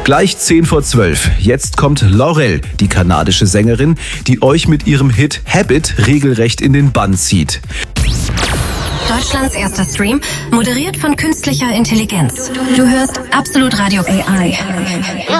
Gleich 10 vor 12. Jetzt kommt Laurel, die kanadische Sängerin, die euch mit ihrem Hit Habit regelrecht in den Bann zieht. Deutschlands erster Stream, moderiert von künstlicher Intelligenz. Du hörst Absolut Radio AI.